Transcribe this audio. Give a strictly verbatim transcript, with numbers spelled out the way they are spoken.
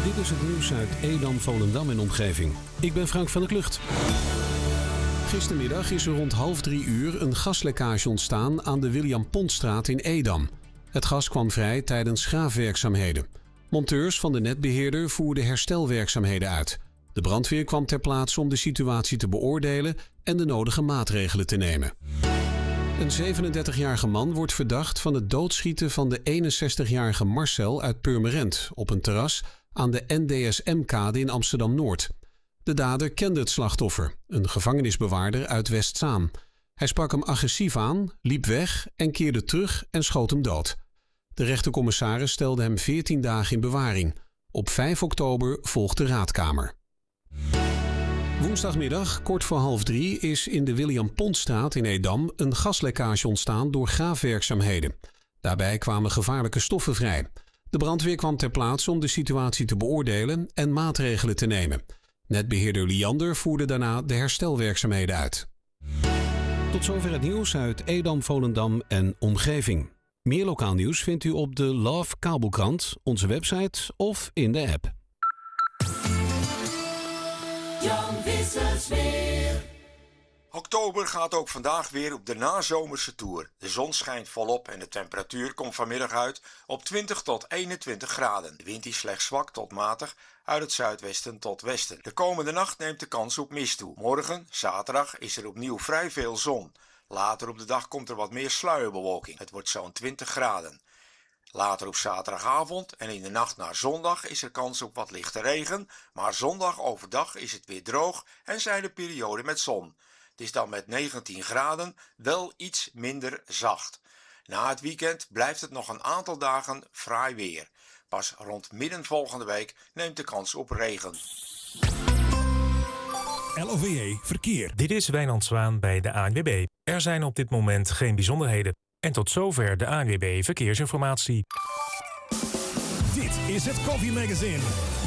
Dit is het nieuws uit Edam, Volendam en omgeving. Ik ben Frank van der Klucht. Gistermiddag is er rond half drie uur een gaslekkage ontstaan aan de William Pontstraat in Edam. Het gas kwam vrij tijdens graafwerkzaamheden. Monteurs van de netbeheerder voerden herstelwerkzaamheden uit. De brandweer kwam ter plaatse om de situatie te beoordelen en de nodige maatregelen te nemen. Een zevenendertigjarige man wordt verdacht van het doodschieten van de eenenzestigjarige Marcel uit Purmerend op een terras aan de N D S M-kade in Amsterdam-Noord. De dader kende het slachtoffer, een gevangenisbewaarder uit Westzaan. Hij sprak hem agressief aan, liep weg en keerde terug en schoot hem dood. De rechtercommissaris stelde hem veertien dagen in bewaring. Op vijf oktober volgt de raadkamer. Woensdagmiddag, kort voor half drie, is in de William Pontstraat in Edam een gaslekkage ontstaan door graafwerkzaamheden. Daarbij kwamen gevaarlijke stoffen vrij. De brandweer kwam ter plaatse om de situatie te beoordelen en maatregelen te nemen. Netbeheerder Liander voerde daarna de herstelwerkzaamheden uit. Tot zover het nieuws uit Edam, Volendam en omgeving. Meer lokaal nieuws vindt u op de Love Kabelkrant, onze website of in de app. Jan Vissers weer. Oktober gaat ook vandaag weer op de nazomerse toer. De zon schijnt volop en de temperatuur komt vanmiddag uit op twintig tot eenentwintig graden. De wind is slechts zwak tot matig uit het zuidwesten tot westen. De komende nacht neemt de kans op mist toe. Morgen, zaterdag, is er opnieuw vrij veel zon. Later op de dag komt er wat meer sluierbewolking. Het wordt zo'n twintig graden. Later op zaterdagavond en in de nacht naar zondag is er kans op wat lichte regen, maar zondag overdag is het weer droog en zijn er perioden met zon. Het is dan met negentien graden wel iets minder zacht. Na het weekend blijft het nog een aantal dagen fraai weer. Pas rond midden volgende week neemt de kans op regen. L O V E Verkeer. Dit is Wijnand Zwaan bij de A N W B. Er zijn op dit moment geen bijzonderheden. En tot zover de A N W B Verkeersinformatie. Dit is het Koffie Magazine.